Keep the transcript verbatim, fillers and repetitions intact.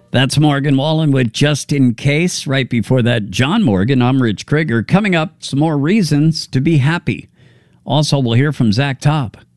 That's Morgan Wallen with Just In Case. Right before that, John Morgan. I'm Rich Krieger. Coming up, some more reasons to be happy. Also, we'll hear from Zach Top.